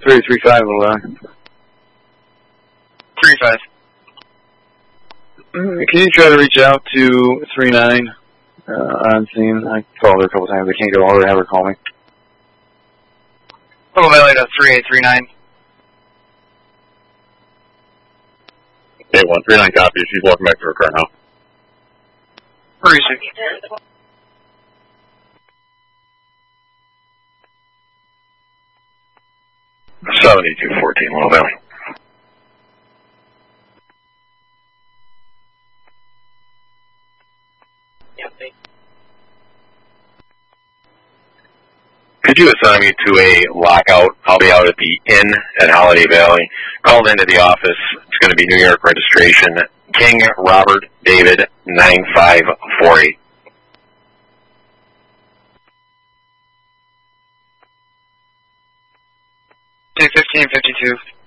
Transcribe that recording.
335 will 35. Can you try to reach out to 39 on scene? I called her a couple times. I can't get over her. Have her call me. Total Valley to 3839. 8139 copy. She's walking back to her car now. Where is she? 7214 Little Valley. Could you assign me to a lockout? I'll be out at the Inn at Holiday Valley. Called into the office. It's going to be New York registration. King Robert David 9548. 21552.